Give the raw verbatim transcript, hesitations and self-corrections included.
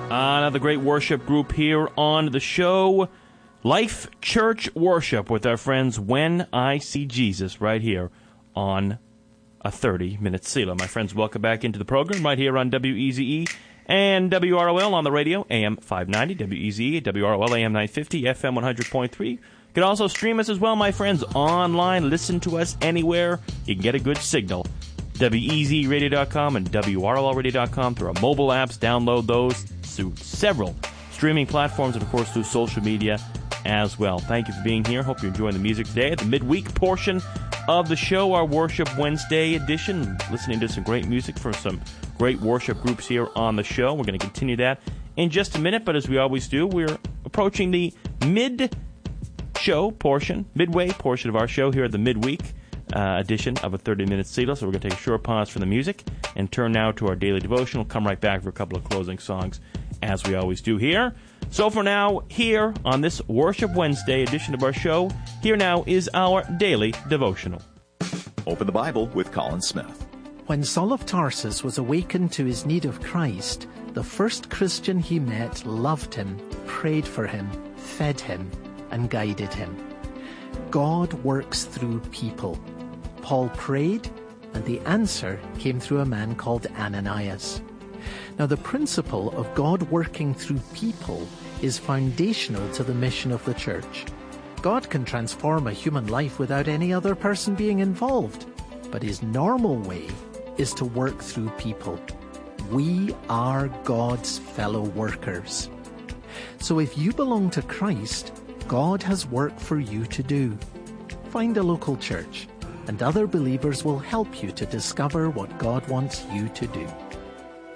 Another great worship group here on the show, Life Church Worship, with our friends When I See Jesus, right here on a thirty-minute Selah. My friends, welcome back into the program right here on W E Z E and W R O L on the radio, A M five ninety, W E Z E, W R O L, A M nine fifty, F M one hundred point three. You can also stream us as well, my friends, online. Listen to us anywhere. You can get a good signal. W E Z E radio dot com and W R O L radio dot com through our mobile apps. Download those through several streaming platforms and, of course, through social media as well. Thank you for being here. Hope you're enjoying the music today. The midweek portion of the show, our Worship Wednesday edition, listening to some great music from some great worship groups here on the show. We're going to continue that in just a minute, but as we always do, we're approaching the mid-show portion, midway portion of our show here at the midweek Uh, edition of a thirty-minute Selah. So we're going to take a short pause from the music and turn now to our daily devotional. Come right back for a couple of closing songs, as we always do here. So for now, here on this Worship Wednesday edition of our show, here now is our daily devotional. Open the Bible with Colin Smith. When Saul of Tarsus was awakened to his need of Christ, the first Christian he met loved him, prayed for him, fed him, and guided him. God works through people. Paul prayed, and the answer came through a man called Ananias. Now, the principle of God working through people is foundational to the mission of the church. God can transform a human life without any other person being involved, but his normal way is to work through people. We are God's fellow workers. So if you belong to Christ, God has work for you to do. Find a local church, and other believers will help you to discover what God wants you to do.